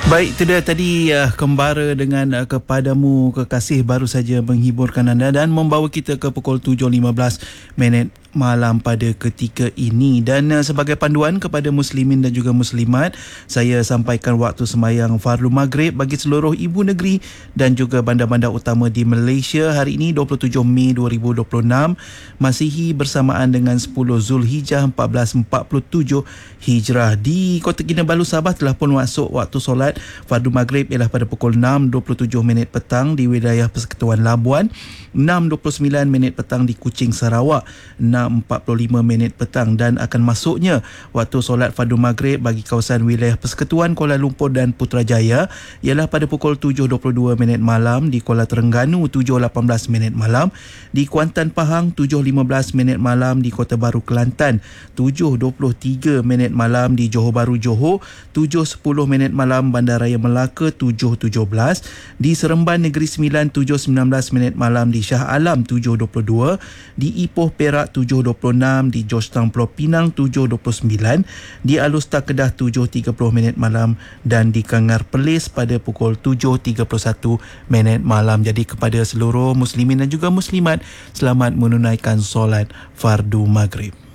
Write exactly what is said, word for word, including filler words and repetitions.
Baik, itu dia tadi uh, Kembara dengan uh, Kepadamu Kekasih baru saja menghiburkan anda dan membawa kita ke pukul tujuh lima belas minit malam pada ketika ini. Dan uh, sebagai panduan kepada muslimin dan juga muslimat, saya sampaikan waktu sembahyang Fardhu Maghrib bagi seluruh ibu negeri dan juga bandar-bandar utama di Malaysia hari ini dua puluh tujuh Mei dua ribu dua puluh enam, Masihi, bersamaan dengan sepuluh Zulhijjah empat belas empat puluh tujuh Hijrah. Di Kota Kinabalu, Sabah telah pun masuk waktu solat Fardhu Maghrib ialah pada pukul enam dua puluh tujuh minit petang di wilayah Persekutuan Labuan, enam dua puluh sembilan minit petang di Kuching, Sarawak, enam empat puluh lima minit petang, dan akan masuknya waktu solat Fardhu Maghrib bagi kawasan wilayah Persekutuan Kuala Lumpur dan Putrajaya ialah pada pukul tujuh dua puluh dua minit malam di Kuala Terengganu, tujuh lapan belas minit malam di Kuantan Pahang, tujuh lima belas minit malam di Kota Baru Kelantan, tujuh dua puluh tiga minit malam di Johor Bahru Johor, tujuh sepuluh minit malam Bandaraya Melaka, tujuh tujuh belas di Seremban Negeri Sembilan, tujuh sembilan belas minit malam di Shah Alam, tujuh dua puluh dua di Ipoh Perak, tujuh dua puluh enam di Georgetown Pulau Pinang, tujuh dua puluh sembilan di Alustar Kedah, tujuh tiga puluh minit malam, dan di Kangar Perlis pada pukul tujuh tiga puluh satu minit malam. Jadi kepada seluruh muslimin dan juga muslimat, selamat menunaikan solat Fardhu Maghrib.